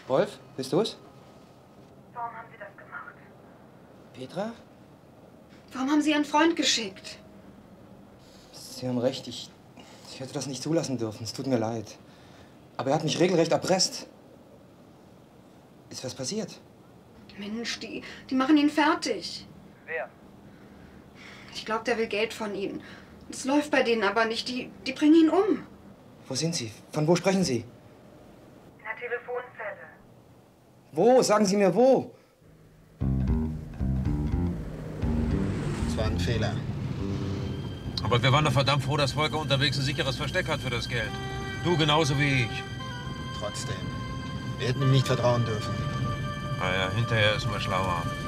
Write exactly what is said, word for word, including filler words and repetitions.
Rolf, bist du's? Warum haben Sie das gemacht? Petra? Warum haben Sie Ihren Freund geschickt? Sie haben recht, ich, ich hätte das nicht zulassen dürfen. Es tut mir leid. Aber er hat mich regelrecht erpresst. Ist was passiert? Mensch, die, die machen ihn fertig. Wer? Ich glaube, der will Geld von Ihnen. Es läuft bei denen aber nicht. Die, die bringen ihn um. Wo sind Sie? Von wo sprechen Sie? In der Telefonzelle. Wo? Sagen Sie mir wo? Es war ein Fehler. Aber wir waren doch verdammt froh, dass Volker unterwegs ein sicheres Versteck hat für das Geld. Du genauso wie ich. Trotzdem. Wir hätten ihm nicht vertrauen dürfen. Naja, hinterher ist man schlauer.